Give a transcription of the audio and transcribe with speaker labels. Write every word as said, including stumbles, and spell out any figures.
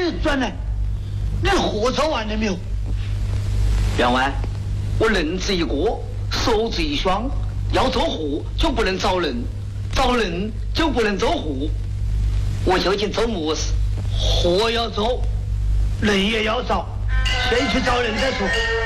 Speaker 1: 转来，你货找完了没有？
Speaker 2: 员外，我人字一个，手字一双，要做货就不能找人，找人就不能走货。我究竟走么事？
Speaker 1: 货要走，人也要找，先去找人再说。